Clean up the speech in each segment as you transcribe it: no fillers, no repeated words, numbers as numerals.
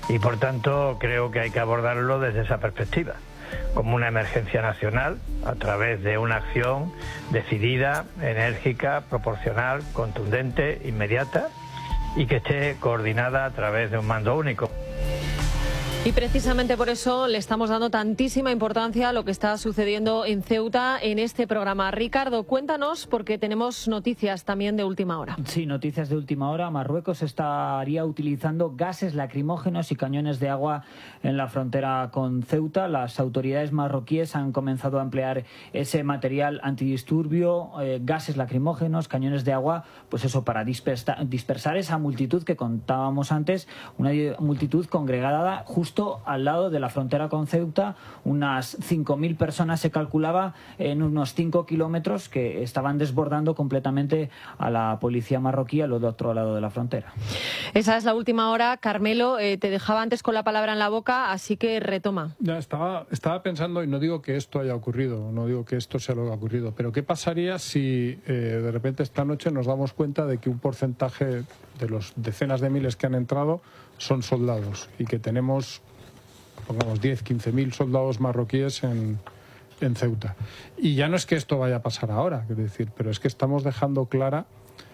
Y por tanto creo que hay que abordarlo desde esa perspectiva, como una emergencia nacional a través de una acción decidida, enérgica, proporcional, contundente, inmediata y que esté coordinada a través de un mando único. Y precisamente por eso le estamos dando tantísima importancia a lo que está sucediendo en Ceuta en este programa. Ricardo, cuéntanos, porque tenemos noticias también de última hora. Sí, noticias de última hora. Marruecos estaría utilizando gases lacrimógenos y cañones de agua en la frontera con Ceuta. Las autoridades marroquíes han comenzado a emplear ese material antidisturbio, gases lacrimógenos, cañones de agua, pues eso, para dispersar esa multitud que contábamos antes, una multitud congregada justo al lado de la frontera con Ceuta. Unas 5.000 personas se calculaba en unos 5 kilómetros que estaban desbordando completamente a la policía marroquí al otro lado de la frontera. Esa es la última hora. Carmelo, te dejaba antes con la palabra en la boca, así que retoma. Ya estaba pensando, y no digo que esto haya ocurrido, no digo que esto sea lo que ha ocurrido, pero ¿qué pasaría si de repente esta noche nos damos cuenta de que un porcentaje de los decenas de miles que han entrado son soldados y que tenemos, pongamos, 10, 15.000 soldados marroquíes en Ceuta? Y ya no es que esto vaya a pasar ahora, quiero decir, pero es que estamos dejando clara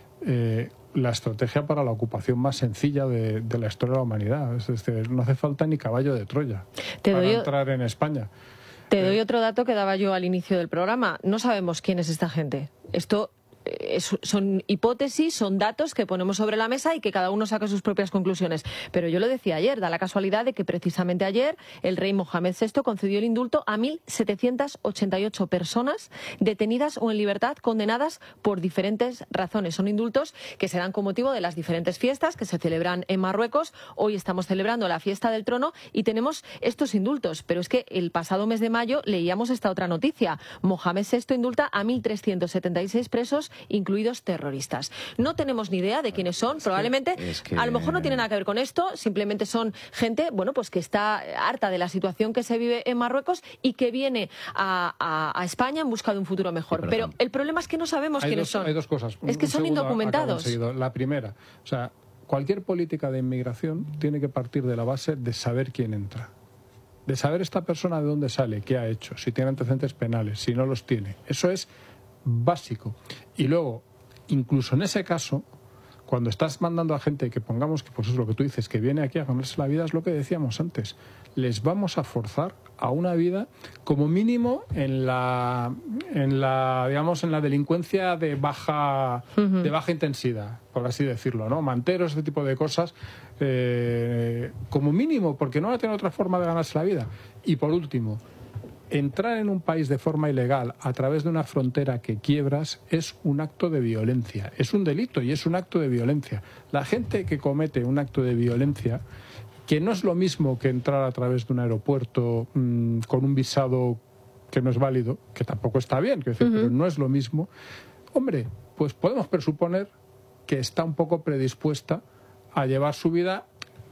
la estrategia para la ocupación más sencilla de la historia de la humanidad. Es decir, no hace falta ni caballo de Troya para entrar en España. Te doy otro dato que daba yo al inicio del programa. No sabemos quién es esta gente. Esto son hipótesis, son datos que ponemos sobre la mesa y que cada uno saca sus propias conclusiones. Pero yo lo decía ayer, da la casualidad de que precisamente ayer el rey Mohamed VI concedió el indulto a 1.788 personas detenidas o en libertad condenadas por diferentes razones. Son indultos que se dan con motivo de las diferentes fiestas que se celebran en Marruecos. Hoy estamos celebrando la fiesta del trono y tenemos estos indultos. Pero es que el pasado mes de mayo leíamos esta otra noticia. Mohamed VI indulta a 1.376 presos, incluidos terroristas. No tenemos ni idea de quiénes son, probablemente, a lo mejor no tiene nada que ver con esto, simplemente son gente, bueno, pues que está harta de la situación que se vive en Marruecos y que viene a España en busca de un futuro mejor. Pero el problema es que no sabemos quiénes son. Hay dos cosas. Es que son indocumentados. La primera, o sea, cualquier política de inmigración tiene que partir de la base de saber quién entra. De saber esta persona de dónde sale, qué ha hecho, si tiene antecedentes penales, si no los tiene. Eso es básico. Y luego, incluso en ese caso, cuando estás mandando a gente que pongamos que, pues es lo que tú dices, que viene aquí a ganarse la vida, es lo que decíamos antes, les vamos a forzar a una vida como mínimo en la delincuencia de baja intensidad, por así decirlo, ¿no? Manteros, ese tipo de cosas, como mínimo, porque no van a tener otra forma de ganarse la vida. Y por último, entrar en un país de forma ilegal a través de una frontera que quiebras es un acto de violencia, es un delito y es un acto de violencia. La gente que comete un acto de violencia, que no es lo mismo que entrar a través de un aeropuerto con un visado que no es válido, que tampoco está bien, pero no es lo mismo, hombre, pues podemos presuponer que está un poco predispuesta a llevar su vida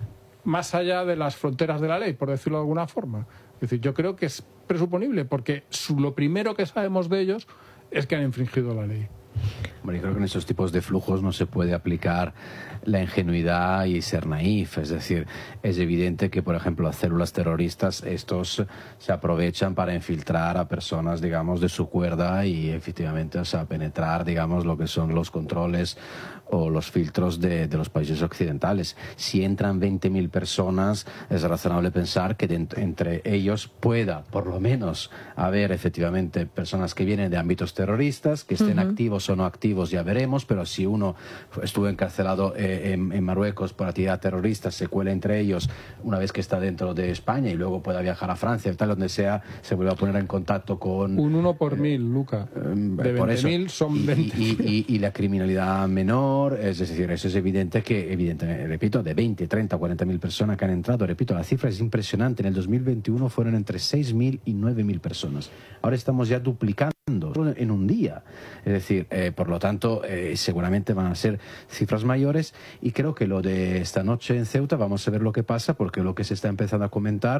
más allá de las fronteras de la ley, por decirlo de alguna forma. Es decir, yo creo que es presuponible, porque lo primero que sabemos de ellos es que han infringido la ley. Bueno, yo creo que en esos tipos de flujos no se puede aplicar la ingenuidad y ser naif. Es decir, es evidente que, por ejemplo, las células terroristas, estos se aprovechan para infiltrar a personas, digamos, de su cuerda y efectivamente, o sea, penetrar, digamos, lo que son los controles o los filtros de los países occidentales. Si entran 20.000 personas, es razonable pensar que entre ellos pueda, por lo menos, haber efectivamente personas que vienen de ámbitos terroristas, que estén activos o no activos, ya veremos, pero si uno estuvo encarcelado en Marruecos por actividad terrorista, se cuela entre ellos una vez que está dentro de España y luego pueda viajar a Francia, tal, donde sea, se vuelve a poner en contacto con... Un 1 por 1.000, Luca. De 20.000 son 20. Y la criminalidad menor, es decir, eso es evidente que, repito, de 20, 30, 40.000 personas que han entrado, repito, la cifra es impresionante. En el 2021 fueron entre 6.000 y 9.000 personas. Ahora estamos ya duplicando en un día. Es decir, por lo tanto, seguramente van a ser cifras mayores y creo que lo de esta noche en Ceuta, vamos a ver lo que pasa, porque lo que se está empezando a comentar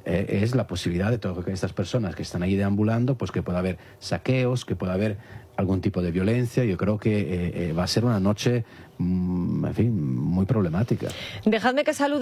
es la posibilidad de todas estas personas que están ahí deambulando, pues que pueda haber saqueos, que pueda haber algún tipo de violencia. Yo creo que va a ser una noche, en fin, muy problemática. Dejadme que salude